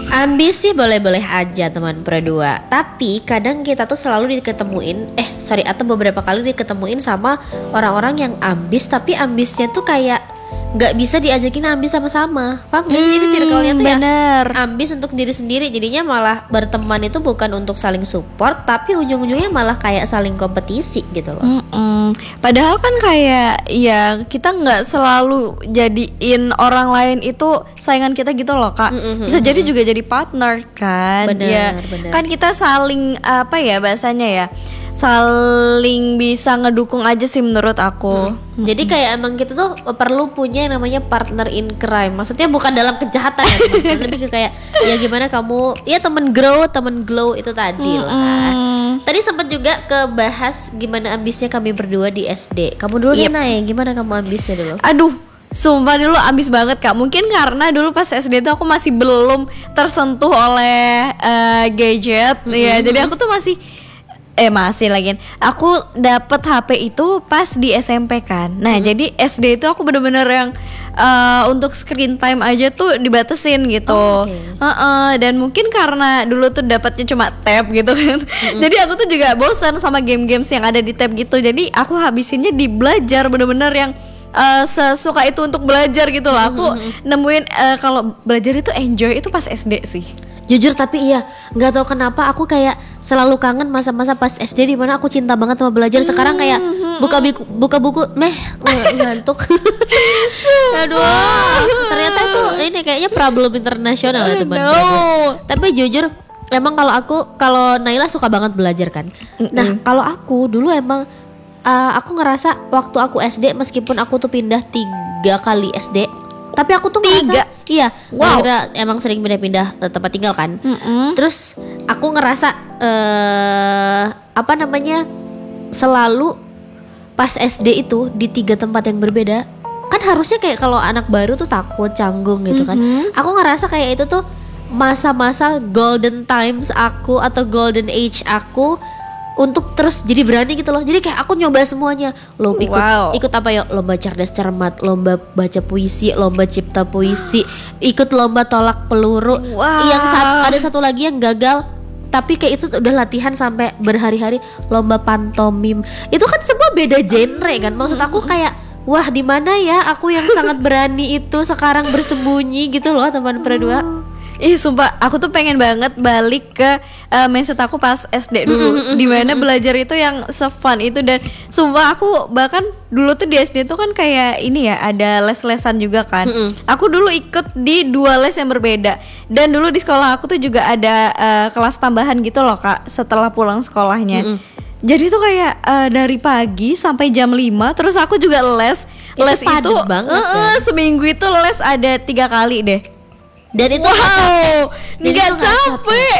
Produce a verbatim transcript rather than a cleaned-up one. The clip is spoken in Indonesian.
Ambis sih boleh-boleh aja teman berdua. Tapi kadang kita tuh selalu diketemuin Eh sorry atau beberapa kali diketemuin sama orang-orang yang ambis. Tapi ambisnya tuh kayak gak bisa diajakin ambis sama-sama. Paham gak sih? Ini circle-nya tuh bener. ya ambis untuk diri sendiri. Jadinya malah berteman itu bukan untuk saling support, tapi ujung-ujungnya malah kayak saling kompetisi gitu loh. Mm-mm. Padahal kan kayak ya kita gak selalu jadiin orang lain itu saingan kita gitu loh kak. Mm-mm. Bisa jadi juga jadi partner kan. Bener, ya, bener. Kan kita saling apa ya bahasanya ya, saling bisa ngedukung aja sih menurut aku. Hmm. Jadi kayak emang kita tuh perlu punya yang namanya partner in crime. Maksudnya bukan dalam kejahatan ya teman-teman. Lebih ke kayak ya gimana kamu ya temen grow, temen glow itu tadi lah. Mm-mm. Tadi sempat juga kebahas gimana ambisnya kami berdua di S D. Kamu dulu Yep. deh Nay, gimana kamu ambisnya dulu? Aduh, sumpah dulu ambis banget kak. Mungkin karena dulu pas S D tuh aku masih belum tersentuh oleh uh, gadget. Mm-hmm. Ya, jadi aku tuh masih Eh masih lagi. Aku dapet H P itu pas di S M P kan. Nah Hmm. jadi S D itu aku bener-bener yang uh, untuk screen time aja tuh dibatasin gitu. Oh, okay. uh-uh, Dan mungkin karena dulu tuh dapatnya cuma tab gitu kan. Hmm. Jadi aku tuh juga bosan sama game-games yang ada di tab gitu. Jadi aku habisinnya di belajar, bener-bener yang uh, sesuka itu untuk belajar gitu loh. Aku nemuin uh, kalau belajar itu enjoy itu pas S D sih. Jujur tapi iya, nggak tahu kenapa aku kayak selalu kangen masa-masa pas S D di mana aku cinta banget sama belajar. Sekarang kayak buka buku, buka buku, meh ng- ngantuk. Aduh, ternyata itu ini kayaknya problem internasional ya teman. No. Tapi jujur, emang kalau aku, kalau Naila suka banget belajar kan. Nah, kalau aku dulu emang uh, aku ngerasa waktu aku S D meskipun aku tuh pindah tiga kali S D. Tapi aku tuh ngerasa Tiga? Iya, Wow. gara-gara emang sering pindah-pindah eh, tempat tinggal kan. Mm-mm. Terus aku ngerasa eh apa namanya selalu pas S D itu di tiga tempat yang berbeda. Kan harusnya kayak kalau anak baru tuh takut, canggung gitu kan. Mhm. Aku ngerasa kayak itu tuh masa-masa golden times aku atau golden age aku untuk terus jadi berani gitu loh. Jadi kayak aku nyoba semuanya. Lomba ikut Wow. ikut apa ya? Lomba cerdas cermat, lomba baca puisi, lomba cipta puisi, ikut lomba tolak peluru. Wow. Yang sat- ada satu lagi yang gagal, tapi kayak itu udah latihan sampai berhari-hari, lomba pantomim. Itu kan semua beda genre kan. Maksud aku kayak wah, di mana ya aku yang sangat berani itu sekarang bersembunyi gitu loh teman berdua. Ih sumpah aku tuh pengen banget balik ke uh, mindset aku pas S D dulu, dimana belajar itu yang se-fun itu. Dan sumpah aku bahkan dulu tuh di S D tuh kan kayak ini ya, ada les-lesan juga kan. Mm-mm. Aku dulu ikut di dua les yang berbeda. Dan dulu di sekolah aku tuh juga ada uh, kelas tambahan gitu loh kak, setelah pulang sekolahnya. Mm-mm. Jadi tuh kayak uh, dari pagi sampai jam lima. Terus aku juga les. Itu Les padet itu banget uh, uh, kan? seminggu itu les ada tiga kali deh. Dan itu Wow, Dan itu nggak nggak capek. capek.